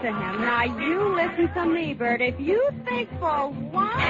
to him. Now, you listen to me, Bert. If you think for one